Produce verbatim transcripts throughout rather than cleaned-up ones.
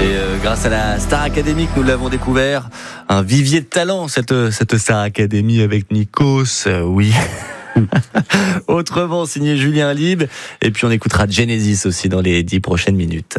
C'est euh, grâce à la Star Academy que nous l'avons découvert. Un vivier de talent, cette, cette Star Academy avec Nikos, euh, oui. Autrement, signé Julien Lieb. Et puis on écoutera Genesis aussi dans les dix prochaines minutes.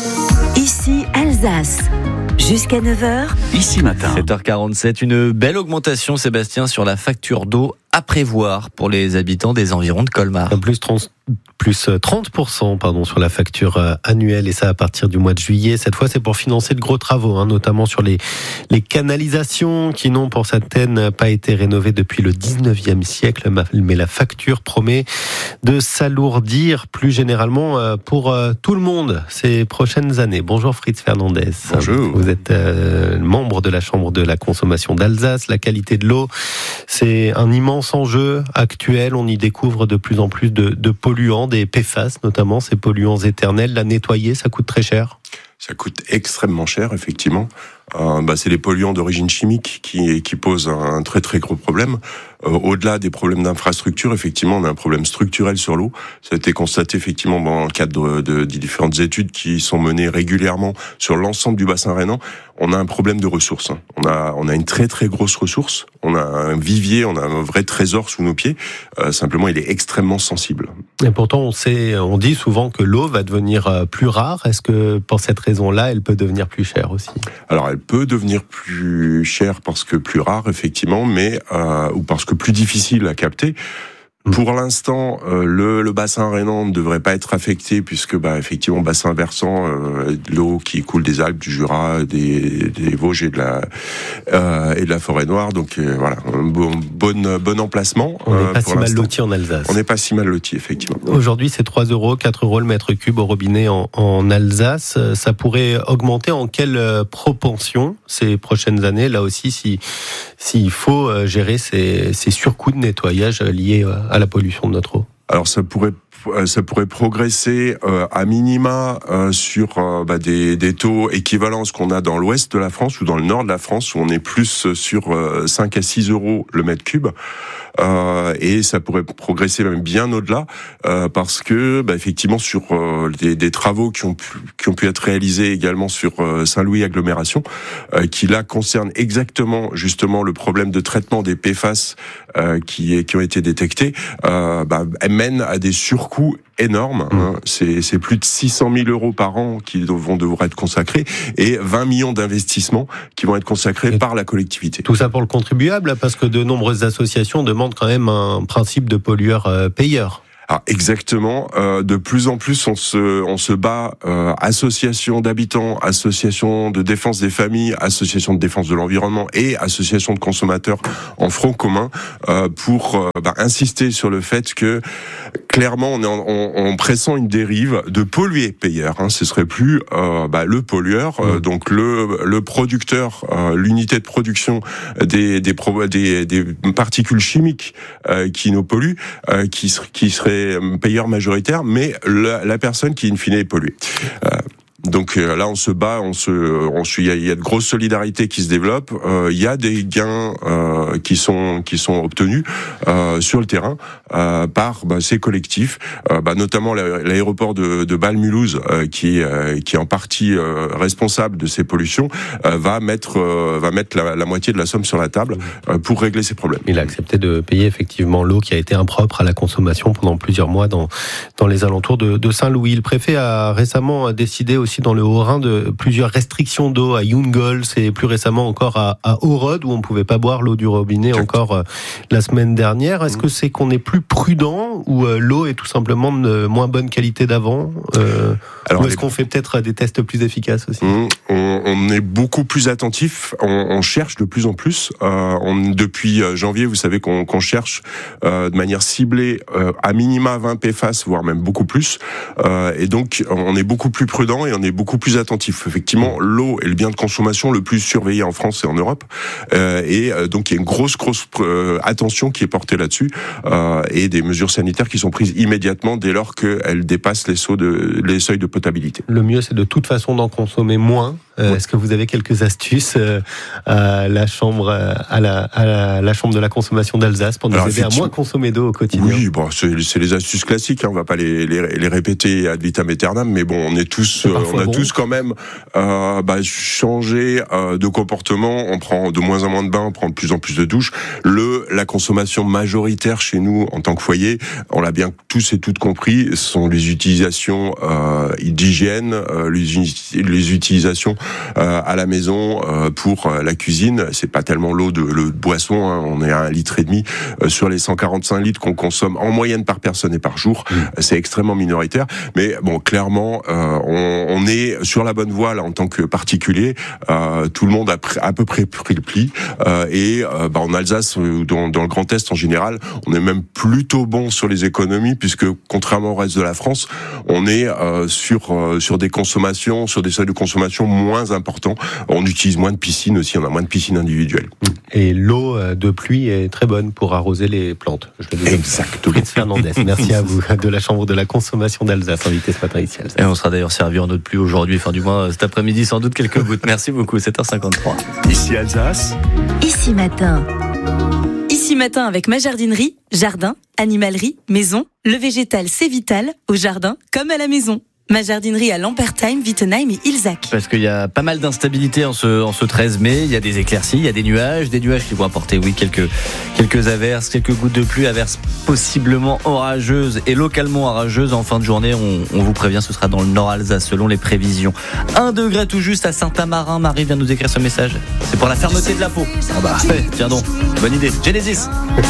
Ici Alsace. Jusqu'à neuf heures. Ici matin. sept heures quarante-sept, une belle augmentation, Sébastien, sur la facture d'eau à prévoir pour les habitants des environs de Colmar. Plus trente, plus trente pour cent pardon, sur la facture annuelle, et ça à partir du mois de juillet. Cette fois, c'est pour financer de gros travaux, hein, notamment sur les, les canalisations qui n'ont pour certaines pas été rénovées depuis le dix-neuvième siècle. Mais la facture promet de s'alourdir plus généralement pour tout le monde ces prochaines années. Bonjour Fritz Fernandez. Bonjour. Vous êtes euh, membre de la Chambre de la consommation d'Alsace. La qualité de l'eau, c'est un immense enjeu actuel. On y découvre de plus en plus de, de polluants, des P F A S notamment, ces polluants éternels. La nettoyer, ça coûte très cher. Ça coûte extrêmement cher, effectivement. Euh, bah, c'est les polluants d'origine chimique qui, qui posent un très très gros problème. Euh, au-delà des problèmes d'infrastructure, effectivement, on a un problème structurel sur l'eau. Ça a été constaté effectivement dans le cadre de, de, de différentes études qui sont menées régulièrement sur l'ensemble du bassin rhénan. On a un problème de ressources. On a, on a une très très grosse ressource. On a un vivier, on a un vrai trésor sous nos pieds. Euh, simplement, il est extrêmement sensible. Et pourtant, on sait, on dit souvent que l'eau va devenir plus rare. Est-ce que pour cette raison-là, elle peut devenir plus chère aussi ? Alors, elle peut devenir plus chère parce que plus rare, effectivement, mais euh, ou parce que plus difficile à capter. Pour l'instant, euh, le, le bassin rhénan ne devrait pas être affecté puisque, bah, effectivement, bassin versant, euh, de l'eau qui coule des Alpes, du Jura, des, des Vosges et de la euh, et de la forêt noire. Donc euh, voilà, un bon bon, bon emplacement. On n'est pas euh, si mal loti en Alsace. On n'est pas si mal loti, effectivement. Aujourd'hui, c'est trois euros, quatre euros le mètre cube au robinet en, en Alsace. Ça pourrait augmenter en quelle proportion ces prochaines années? Là aussi, si s'il faut gérer ces, ces surcoûts de nettoyage liés à la pollution de notre eau. Alors ça pourrait ça pourrait progresser euh, à minima euh, sur euh, bah, des, des taux équivalents à ce qu'on a dans l'ouest de la France ou dans le nord de la France où on est plus sur euh, cinq à six euros le mètre cube. Euh, et ça pourrait progresser même bien au-delà euh, parce que bah, effectivement sur euh, des, des travaux qui ont pu, qui ont pu être réalisés également sur euh, Saint-Louis agglomération euh, qui là concernent exactement justement le problème de traitement des P F A S euh, qui, qui ont été détectés euh, bah, mènent à des surcoûts énorme, hein. c'est, c'est plus de six cent mille euros par an qui vont devoir être consacrés et vingt millions d'investissements qui vont être consacrés et par la collectivité. Tout ça pour le contribuable, parce que de nombreuses associations demandent quand même un principe de pollueur-payeur. Ah, exactement. Euh, de plus en plus, on se, on se bat, euh, associations d'habitants, associations de défense des familles, associations de défense de l'environnement et associations de consommateurs en front commun euh, pour euh, bah, insister sur le fait que clairement, on est en, on, on pressent une dérive de polluer-payeur. Hein. Ce serait plus euh, bah, le pollueur, euh, donc le, le producteur, euh, l'unité de production des, des, pro, des, des particules chimiques euh, qui nous polluent, euh, qui, qui serait payeur majoritaire, mais la, la personne qui in fine est polluée. Euh, Donc euh, là, on se bat, on se, on se, il y a, il y a de grosses solidarités qui se développent. Euh, il y a des gains euh, qui sont qui sont obtenus euh, sur le terrain euh, par bah, ces collectifs, euh, bah, notamment l'aéroport de, de Bâle-Mulhouse euh, qui euh, qui est en partie euh, responsable de ces pollutions, euh, va mettre euh, va mettre la, la moitié de la somme sur la table euh, pour régler ces problèmes. Il a accepté de payer effectivement l'eau qui a été impropre à la consommation pendant plusieurs mois dans dans les alentours de, de Saint-Louis. Le préfet a récemment décidé aussi dans le Haut-Rhin de plusieurs restrictions d'eau à Jungols et plus récemment encore à, à Orod où on ne pouvait pas boire l'eau du robinet encore euh, la semaine dernière. Est-ce que c'est qu'on est plus prudent ou euh, l'eau est tout simplement de moins bonne qualité d'avant euh, Alors, ou est-ce les... qu'on fait peut-être des tests plus efficaces aussi? mmh, on, on est beaucoup plus attentif, on, on cherche de plus en plus. Euh, on, depuis janvier, vous savez qu'on, qu'on cherche euh, de manière ciblée euh, à minima vingt P F A S, voire même beaucoup plus. Euh, et donc, on est beaucoup plus prudent et on est beaucoup plus attentif. Effectivement, l'eau est le bien de consommation le plus surveillé en France et en Europe. Euh, et euh, donc, il y a une grosse, grosse euh, attention qui est portée là-dessus euh, et des mesures sanitaires qui sont prises immédiatement dès lors qu'elles dépassent les, sauts de, les seuils de potabilité. Le mieux, c'est de toute façon d'en consommer moins Euh, Ouais. Est-ce que vous avez quelques astuces euh, à la chambre, à la, à la, la chambre de la consommation d'Alsace pour nous Alors, aider à moins consommer d'eau au quotidien? Oui, bon, c'est, c'est les astuces classiques. Hein, on va pas les, les, les répéter ad vitam aeternam, mais bon, on est tous, euh, on a bon. tous quand même euh, bah, changé euh, de comportement. On prend de moins en moins de bains, on prend de plus en plus de douches. Le, la consommation majoritaire chez nous en tant que foyer, on l'a bien tous et toutes compris, ce sont les utilisations euh, d'hygiène, euh, les, les utilisations euh, à la maison euh, pour euh, la cuisine. C'est pas tellement l'eau de, le de boisson, hein, on est à un litre et demi euh, sur les cent quarante-cinq litres qu'on consomme en moyenne par personne et par jour. Mmh. C'est extrêmement minoritaire, mais bon, clairement, euh, on, on est sur la bonne voie là en tant que particulier. Euh, tout le monde a pr- à peu près pris le pli euh, et euh, bah, en Alsace, dans, dans le Grand Est en général, on est même plutôt bon sur les économies puisque contrairement au reste de la France, on est euh, sur euh, sur des consommations, sur des seuils de consommation moins importants. On utilise moins de piscines aussi, on a moins de piscines individuelles. Et l'eau de pluie est très bonne pour arroser les plantes. Je le dis. Exactement. Fritz Fernandez, merci à vous de la Chambre de la consommation d'Alsace, invité ce matin ici à Alsace. Et on sera d'ailleurs servi en eau de pluie aujourd'hui, enfin du moins cet après-midi, sans doute quelques gouttes. Merci beaucoup, sept heures cinquante-trois. Ici Alsace. Ici Matin. Ici Matin avec ma jardinerie, jardin, animalerie, maison. Le végétal, c'est vital, au jardin comme à la maison. Ma jardinerie à Lampertheim, Wittenheim et Ilzach. Parce qu'il y a pas mal d'instabilité en ce, en ce treize mai. Il y a des éclaircies, il y a des nuages, des nuages qui vont apporter, oui, quelques, quelques averses, quelques gouttes de pluie, averses possiblement orageuses et localement orageuses. En fin de journée, on, on vous prévient, ce sera dans le Nord Alsace selon les prévisions. Un degré tout juste à Saint-Amarin. Marie vient nous écrire ce message. C'est pour la fermeté de la peau. Ah bah, ouais, tiens donc, bonne idée. Genesis.